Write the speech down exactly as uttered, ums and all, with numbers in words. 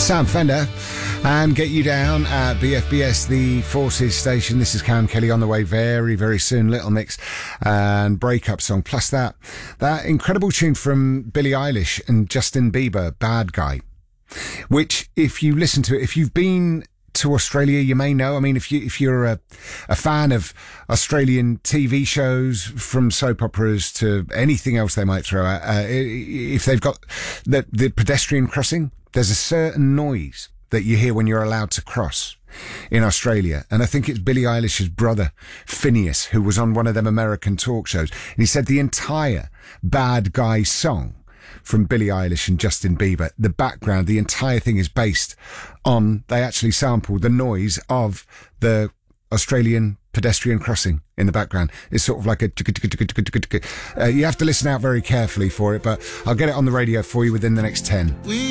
Sam Fender and Get You Down at B F B S, the Forces station. This is Cam Kelly on the way very, very soon. Little Mix and breakup song. Plus that, that incredible tune from Billie Eilish and Justin Bieber, Bad Guy, which if you listen to it, if you've been to Australia, you may know. I mean, if you if you're a, a fan of Australian T V shows, from soap operas to anything else they might throw out, uh, if they've got the, the pedestrian crossing, there's a certain noise that you hear when you're allowed to cross in Australia. And I think it's Billie Eilish's brother, Phineas, who was on one of them American talk shows. And he said the entire Bad Guy song from Billie Eilish and Justin Bieber, the background, the entire thing is based on, they actually sampled the noise of the Australian pedestrian crossing in the background. It's sort of like a... Uh, you have to listen out very carefully for it, but I'll get it on the radio for you within the next ten.